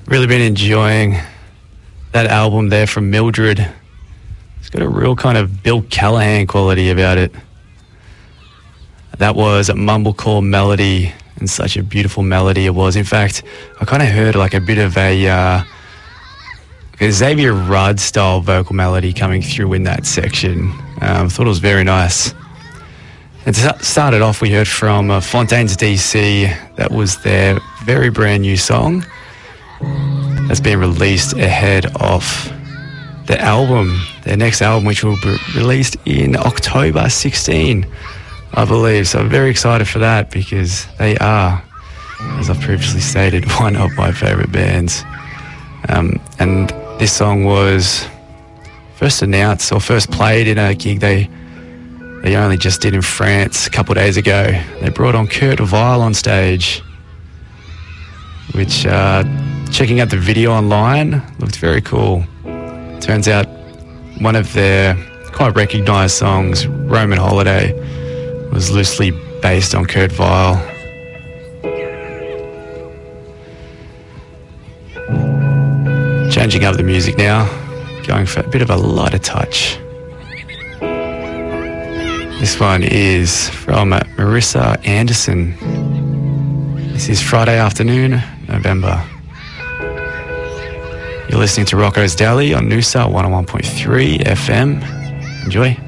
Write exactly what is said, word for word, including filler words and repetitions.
Really been enjoying that album there from Mildred. It's got a real kind of Bill Callahan quality about it. That was Mumblecore Melody, and such a beautiful melody it was. In fact, I kind of heard like a bit of a, uh, a Xavier Rudd style vocal melody coming through in that section. Um, thought it was very nice. And to started off, we heard from uh, Fontaines D C. That was their very brand new song that's been released ahead of the album, their next album, which will be released in October sixteenth, I believe. So I'm very excited for that because they are, as I've previously stated, one of my favourite bands. Um, and this song was first announced or first played in a gig they they only just did in France a couple of days ago. They brought on Kurt Weill on stage, which, uh, checking out the video online, looked very cool. Turns out one of their quite recognised songs, Roman Holiday, was loosely based on Kurt Weill. Changing up the music now, going for a bit of a lighter touch. This one is from Marissa Anderson. This is Friday Afternoon, November. You're listening to Rocco's Daily on Noosa one oh one point three F M. Enjoy.